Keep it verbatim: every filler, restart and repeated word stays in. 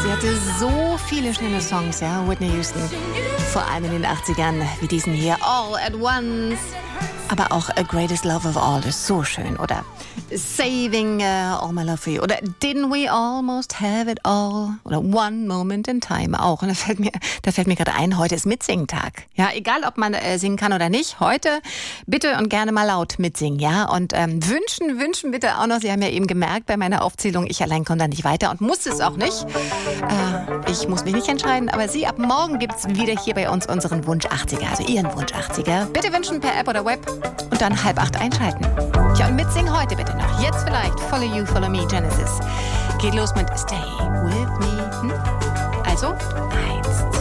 sie hatte so viele schöne Songs, ja, Whitney Houston. Vor allem in den achtzigern, wie diesen hier, All at Once. Aber auch A Greatest Love of All ist so schön. Oder Saving uh, All My Love For You. Oder Didn't We Almost Have It All? Oder One Moment in Time auch. Und da fällt mir, da fällt mir gerade ein, heute ist Mitsingtag. Ja, egal, ob man äh, singen kann oder nicht. Heute bitte und gerne mal laut mitsingen, ja. Und ähm, wünschen, wünschen bitte auch noch. Sie haben ja eben gemerkt bei meiner Aufzählung, ich allein komme da nicht weiter und muss es auch nicht. Äh, ich muss mich nicht entscheiden, aber Sie, ab morgen gibt's wieder hier bei uns unseren Wunsch achtziger, also Ihren Wunsch achtziger. Bitte wünschen per App oder Web und dann halb acht einschalten. Ja, und mitsingen heute bitte noch. Jetzt vielleicht Follow You, Follow Me, Genesis. Geht los mit Stay With Me. Hm? Also, eins.